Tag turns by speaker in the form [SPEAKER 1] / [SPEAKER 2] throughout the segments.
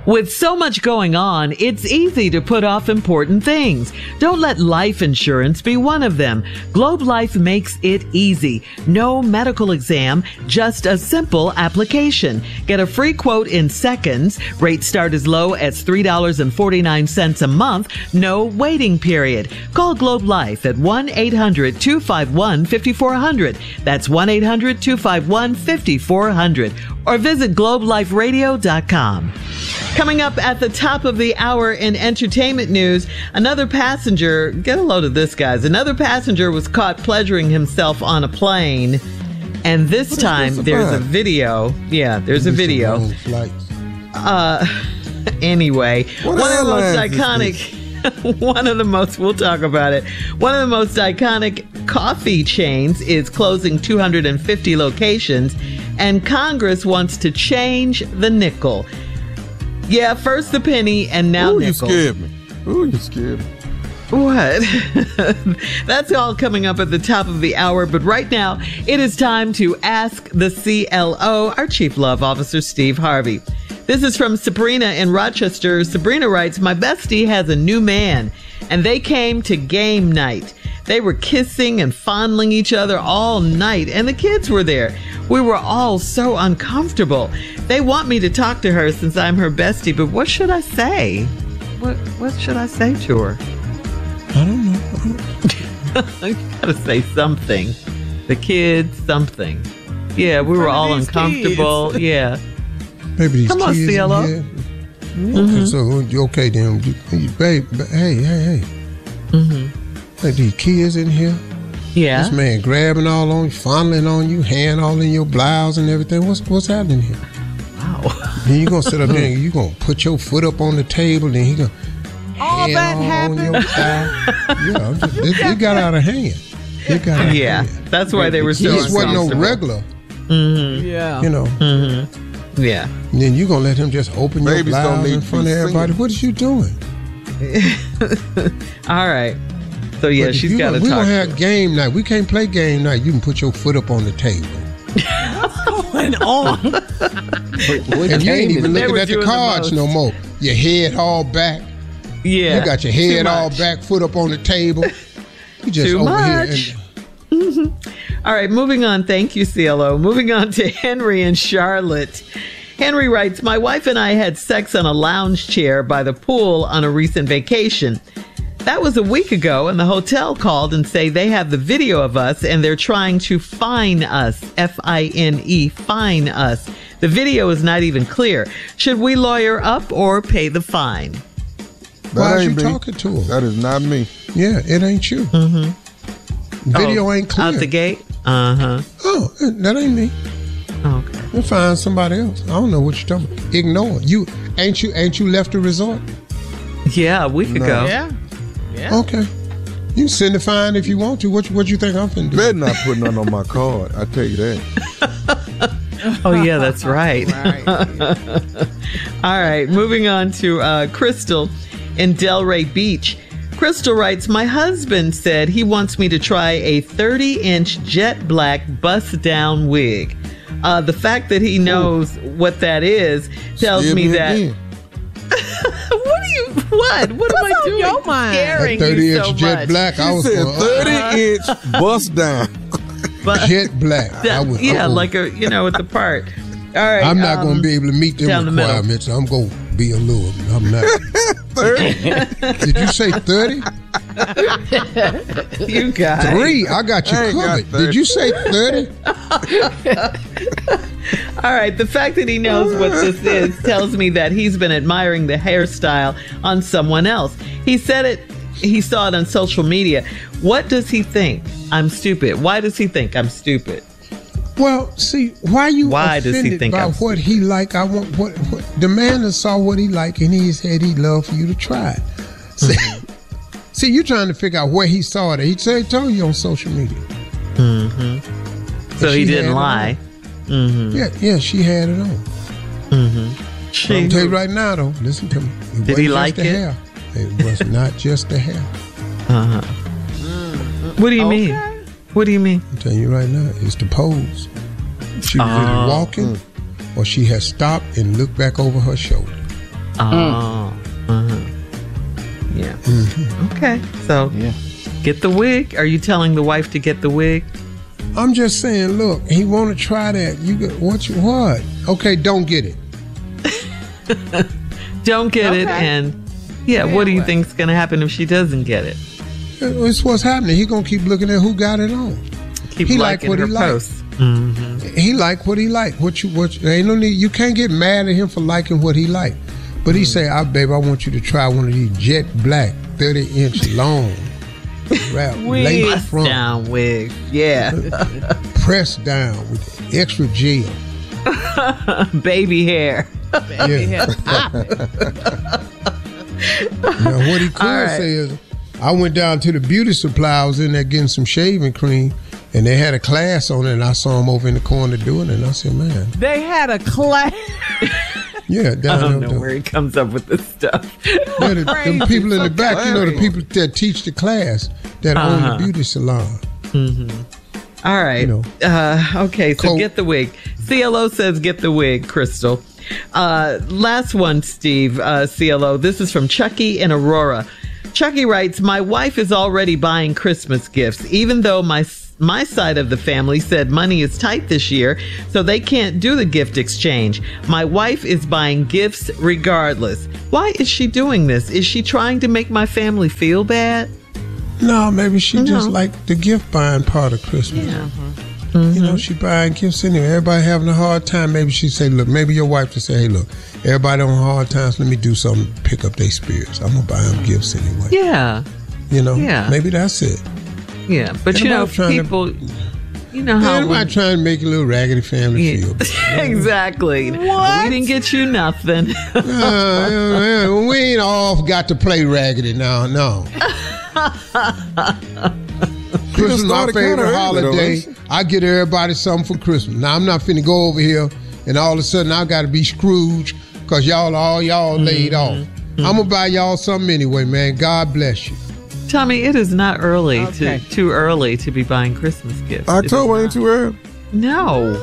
[SPEAKER 1] With so much going on, it's easy to put off important things. Don't let life insurance be one of them. Globe Life makes it easy. No medical exam, just a simple application. Get a free quote in seconds. Rates start as low as $3.49 a month. No waiting period. Call Globe Life at 1-800-251-5400. That's 1-800-251-5400. Or visit globeliferadio.com. Coming up at the top of the hour in entertainment news, another passenger, get a load of this, guys. Another passenger was caught pleasuring himself on a plane. And this time there's a video. Yeah, there's a video. Anyway, one of the most iconic, we'll talk about it. One of the most iconic coffee chains is closing 250 locations, and Congress wants to change the nickel. Yeah, first the penny and now nickel.
[SPEAKER 2] You scared me.
[SPEAKER 1] What? That's all coming up at the top of the hour. But right now, it is time to ask the CLO, our Chief Love Officer, Steve Harvey. This is from Sabrina in Rochester. Sabrina writes, my bestie has a new man, and they came to game night. They were kissing and fondling each other all night, and the kids were there. We were all so uncomfortable. They want me to talk to her since I'm her bestie, but what should I say? What should I say to her?
[SPEAKER 2] I don't know.
[SPEAKER 1] You gotta say something. The kids, something. Yeah, we were all uncomfortable. Kids. Yeah.
[SPEAKER 2] Maybe these
[SPEAKER 1] Come on,
[SPEAKER 2] kids
[SPEAKER 1] CLO.
[SPEAKER 2] Okay, so okay then, babe. Hey. Like these kids in here.
[SPEAKER 1] Yeah.
[SPEAKER 2] This man grabbing all on you, fondling on you, hand all in your blouse and everything. What's happening here?
[SPEAKER 1] Wow.
[SPEAKER 2] Then you gonna sit up there and you gonna put your foot up on the table, then he gonna
[SPEAKER 3] all that happened.
[SPEAKER 2] On your thigh. It got out of hand. It got out of hand.
[SPEAKER 1] That's why they were so
[SPEAKER 2] uncomfortable. This wasn't no regular.
[SPEAKER 1] Mm-hmm.
[SPEAKER 3] Yeah.
[SPEAKER 2] You know.
[SPEAKER 1] Mm-hmm. Yeah.
[SPEAKER 2] And then you gonna let him just open your blouse in front of everybody? What is you doing?
[SPEAKER 1] All right. So yeah, she's got to talk.
[SPEAKER 2] We're gonna have game night. We can't play game night. You can put your foot up on the table.
[SPEAKER 3] What's going on?
[SPEAKER 2] And you ain't even looking at the cards no more. Your head all back.
[SPEAKER 1] Yeah.
[SPEAKER 2] You got your head all back, foot up on the table. You just
[SPEAKER 1] Too
[SPEAKER 2] over
[SPEAKER 1] much.
[SPEAKER 2] here.
[SPEAKER 1] All right, moving on. Thank you, CLO. Moving on to Henry in Charlotte. Henry writes, my wife and I had sex on a lounge chair by the pool on a recent vacation. That was a week ago, and the hotel called and say they have the video of us and they're trying to fine us, F-I-N-E, fine us. The video is not even clear. Should we lawyer up or pay the fine?
[SPEAKER 2] Why are you talking to him?
[SPEAKER 4] That is not me.
[SPEAKER 2] Yeah, it ain't you.
[SPEAKER 1] Mm-hmm.
[SPEAKER 2] Video ain't clear.
[SPEAKER 1] Out the gate? Uh-huh.
[SPEAKER 2] Oh, that ain't me.
[SPEAKER 1] Okay.
[SPEAKER 2] We'll find somebody else. I don't know what you're talking about. Ignore it. Ain't you left the resort?
[SPEAKER 1] Yeah, a week ago.
[SPEAKER 3] Yeah.
[SPEAKER 2] Okay. You can send the fine if you want to. What you think I'm finna do?
[SPEAKER 4] Better not put nothing on my card. I tell you that.
[SPEAKER 1] Oh, yeah, that's right. All right, moving on to Crystal in Delray Beach. Crystal writes, my husband said he wants me to try a 30-inch jet black bust-down wig. The fact that he knows what that is tells me that...
[SPEAKER 4] Again.
[SPEAKER 1] What am I doing?
[SPEAKER 3] Your mind?
[SPEAKER 1] Scaring
[SPEAKER 2] 30-inch
[SPEAKER 1] you so
[SPEAKER 2] jet
[SPEAKER 1] much.
[SPEAKER 2] black. I was
[SPEAKER 4] 30-inch bust down.
[SPEAKER 1] But
[SPEAKER 2] jet black.
[SPEAKER 1] like a with the part. All right.
[SPEAKER 2] I'm not going to be able to meet them requirements. I'm going to be a little. I'm not.
[SPEAKER 4] 30?
[SPEAKER 2] Did you say 30?
[SPEAKER 1] You got
[SPEAKER 2] 3. I got you covered. Did you say 30?
[SPEAKER 1] All right. The fact that he knows what this is tells me that he's been admiring the hairstyle on someone else. He said it. He saw it on social media. What does he think? I'm stupid. Why does he think I'm stupid?
[SPEAKER 2] Well, see, why
[SPEAKER 1] does he
[SPEAKER 2] offended
[SPEAKER 1] think
[SPEAKER 2] by
[SPEAKER 1] I'm
[SPEAKER 2] what he like? I want what the man that saw what he like and he said he'd love for you to try it. See, you're trying to figure out where he saw it. He told you on social media.
[SPEAKER 1] Mm-hmm. So he didn't lie.
[SPEAKER 2] Mm-hmm. Yeah, she had it on.
[SPEAKER 1] Mm-hmm.
[SPEAKER 2] I'm tell you right now, though. Listen to me.
[SPEAKER 1] Did he like it?
[SPEAKER 2] Hair. It was not just the hair.
[SPEAKER 1] Uh-huh. What do you mean? What do you mean?
[SPEAKER 2] I'm telling you right now, it's the pose. She was either walking or she had stopped and looked back over her shoulder.
[SPEAKER 1] Oh. Yeah. Okay. So get the wig. Are you telling the wife to get the wig?
[SPEAKER 2] I'm just saying, look, he want to try that. You got what? Okay, don't get it.
[SPEAKER 1] Don't get it. And what do you think's going to happen if she doesn't get it?
[SPEAKER 2] It's what's happening. He gonna keep looking at who got it on.
[SPEAKER 1] Keep
[SPEAKER 2] he
[SPEAKER 1] liking
[SPEAKER 2] like what
[SPEAKER 1] her
[SPEAKER 2] he
[SPEAKER 1] posts.
[SPEAKER 2] He like what he like. What ain't no need. You can't get mad at him for liking what he like. But he say, babe, I want you to try one of these jet black 30-inch long wrap lace front
[SPEAKER 1] down wigs. Yeah.
[SPEAKER 2] Pressed down with extra gel.
[SPEAKER 1] Baby hair.
[SPEAKER 3] Baby hair.
[SPEAKER 2] Now what he could say is, I went down to the beauty supply. I was in there getting some shaving cream, and they had a class on it, and I saw him over in the corner doing it, and I said, man.
[SPEAKER 3] They had a class.
[SPEAKER 2] Yeah,
[SPEAKER 1] I don't know where he comes up with this stuff.
[SPEAKER 2] Yeah, the people in the back, the people that teach the class that own the beauty salon.
[SPEAKER 1] All right. Okay, so get the wig. CLO says get the wig, Crystal. Last one, Steve, CLO. This is from Chucky in Aurora. Chucky writes, my wife is already buying Christmas gifts, even though my side of the family said money is tight this year, so they can't do the gift exchange. My wife is buying gifts regardless. Why is she doing this? Is she trying to make my family feel bad?
[SPEAKER 2] No, maybe she just like the gift buying part of Christmas.
[SPEAKER 1] Yeah.
[SPEAKER 2] She buying gifts anyway. Everybody having a hard time. Maybe she say, look, maybe your wife to say, hey, look, everybody on hard times, let me do something to pick up their spirits. I'm going to buy them gifts anyway.
[SPEAKER 1] Yeah.
[SPEAKER 2] Maybe that's it.
[SPEAKER 1] Yeah, but people, how
[SPEAKER 2] everybody trying to make a little raggedy family feel bad.
[SPEAKER 1] Exactly.
[SPEAKER 3] What?
[SPEAKER 1] We didn't get you nothing.
[SPEAKER 2] We ain't all got to play raggedy now, no. Christmas is my favorite holiday. I get everybody something for Christmas. Now, I'm not finna go over here and all of a sudden I got to be Scrooge because y'all laid off. I'm going to buy y'all something anyway, man. God bless you.
[SPEAKER 1] Tommy, it is not too early to be buying Christmas gifts.
[SPEAKER 4] October ain't too early.
[SPEAKER 1] No.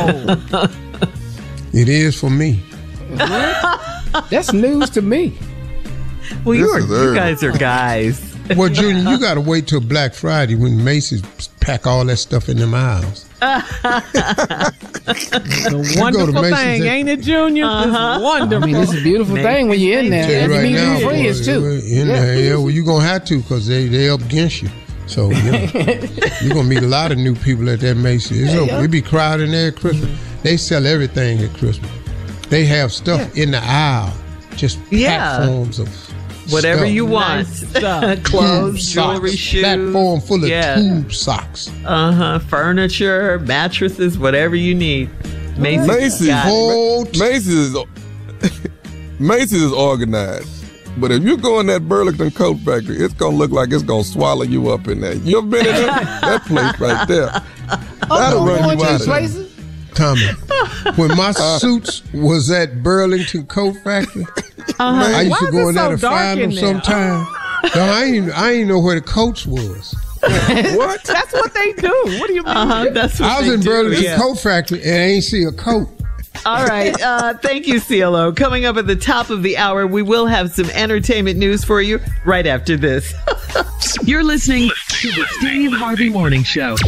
[SPEAKER 2] It is for me.
[SPEAKER 3] That's news to me.
[SPEAKER 1] Well, you guys are guys.
[SPEAKER 2] Well, Junior, you got to wait till Black Friday when Macy's pack all that stuff in them aisles.
[SPEAKER 3] It's a wonderful thing, ain't it, Junior? It's wonderful.
[SPEAKER 5] I mean, it's a beautiful thing when you're in there.
[SPEAKER 2] Right now,
[SPEAKER 5] friends too.
[SPEAKER 2] Well, you're going to have to because they up against you. So, you're going to meet a lot of new people at that Macy's. We be crowded in there at Christmas. They sell everything at Christmas. They have stuff in the aisle, just platforms of
[SPEAKER 1] whatever
[SPEAKER 2] stuff.
[SPEAKER 1] you want.
[SPEAKER 3] Nice
[SPEAKER 1] Clothes, jewelry, shoes.
[SPEAKER 2] Platform full of tube socks.
[SPEAKER 1] Furniture, mattresses, whatever you need. Macy's
[SPEAKER 4] is organized. But if you go in that Burlington Coat Factory, it's going to look like it's going to swallow you up in there. You ever been in that place right there? That'll run you out of there.
[SPEAKER 2] Tommy, when my suits was at Burlington Coat Factory, I used to go in there to find them sometime. No, I ain't know where the coats was.
[SPEAKER 4] What?
[SPEAKER 3] That's what they do. What do you mean?
[SPEAKER 1] That's what
[SPEAKER 2] I was in Burlington Coat Factory and I ain't see a coat.
[SPEAKER 1] All right. Thank you, CLO. Coming up at the top of the hour, we will have some entertainment news for you right after this.
[SPEAKER 6] You're listening to the Steve Harvey Morning Show.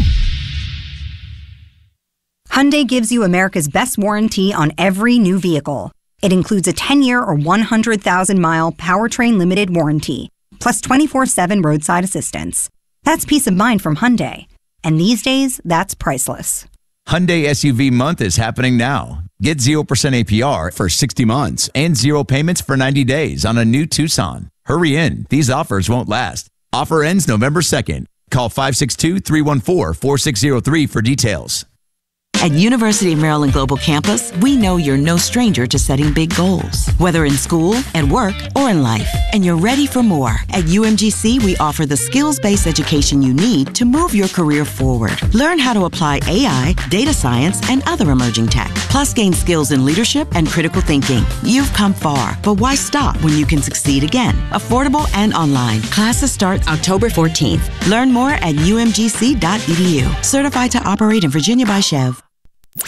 [SPEAKER 7] Hyundai gives you America's best warranty on every new vehicle. It includes a 10-year or 100,000-mile powertrain limited warranty, plus 24/7 roadside assistance. That's peace of mind from Hyundai. And these days, that's priceless.
[SPEAKER 8] Hyundai SUV month is happening now. Get 0% APR for 60 months and 0 payments for 90 days on a new Tucson. Hurry in. These offers won't last. Offer ends November 2nd. Call 562-314-4603 for details.
[SPEAKER 9] At University of Maryland Global Campus, we know you're no stranger to setting big goals, whether in school, at work, or in life. And you're ready for more. At UMGC, we offer the skills-based education you need to move your career forward. Learn how to apply AI, data science, and other emerging tech. Plus, gain skills in leadership and critical thinking. You've come far, but why stop when you can succeed again? Affordable and online. Classes start October 14th. Learn more at umgc.edu. Certified to operate in Virginia by Chev.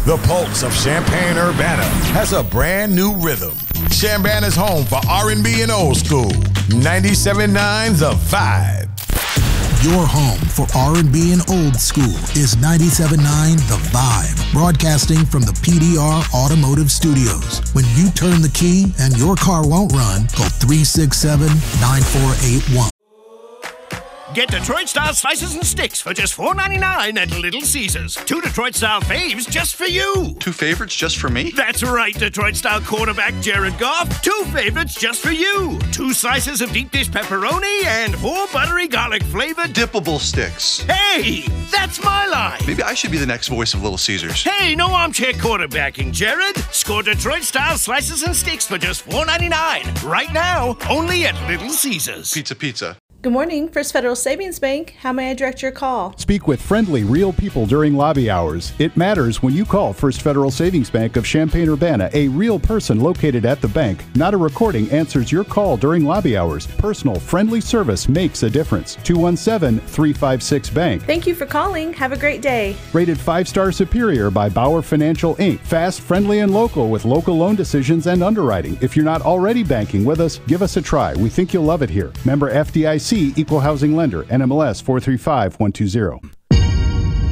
[SPEAKER 10] The pulse of Champaign-Urbana has a brand new rhythm. Champaign is home for R&B and old school. 97.9 The Vibe.
[SPEAKER 11] Your home for R&B and old school is 97.9 The Vibe, broadcasting from the PDR Automotive Studios. When you turn the key and your car won't run, call 367-9481.
[SPEAKER 12] Get Detroit-style slices and sticks for just $4.99 at Little Caesars. 2 Detroit-style faves just for you.
[SPEAKER 13] 2 favorites just for me?
[SPEAKER 12] That's right, Detroit-style quarterback Jared Goff. 2 favorites just for you. 2 slices of deep dish pepperoni and 4 buttery garlic-flavored
[SPEAKER 13] dippable sticks.
[SPEAKER 12] Hey, that's my line.
[SPEAKER 13] Maybe I should be the next voice of Little Caesars.
[SPEAKER 12] Hey, no armchair quarterbacking, Jared. Score Detroit-style slices and sticks for just $4.99. Right now, only at Little Caesars.
[SPEAKER 13] Pizza.
[SPEAKER 14] Good morning, First Federal Savings Bank. How may I direct your call?
[SPEAKER 15] Speak with friendly, real people during lobby hours. It matters when you call First Federal Savings Bank of Champaign-Urbana. A real person located at the bank. Not a recording answers your call during lobby hours. Personal, friendly service makes a difference. 217-356-BANK.
[SPEAKER 14] Thank you for calling. Have a great day.
[SPEAKER 15] Rated 5-star superior by Bauer Financial, Inc. Fast, friendly, and local with local loan decisions and underwriting. If you're not already banking with us, give us a try. We think you'll love it here. Member FDIC, Equal Housing Lender, NMLS 435120.